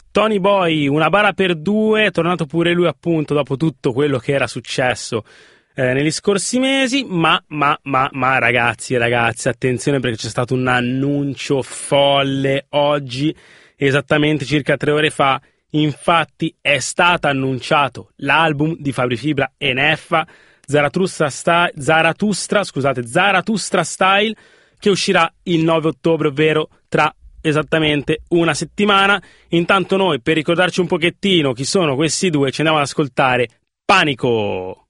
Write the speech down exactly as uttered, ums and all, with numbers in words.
Tony Boy, una bara per due, è tornato pure lui appunto dopo tutto quello che era successo eh, negli scorsi mesi, ma, ma, ma, ma ragazzi e ragazze, attenzione perché c'è stato un annuncio folle oggi, esattamente circa tre ore fa. Infatti è stato annunciato l'album di Fabri Fibra e Neffa, Zarathustra Style, Zarathustra, scusate, Zarathustra Style, che uscirà il nove ottobre, ovvero tra esattamente una settimana. Intanto noi, per ricordarci un pochettino chi sono questi due, ci andiamo ad ascoltare Panico!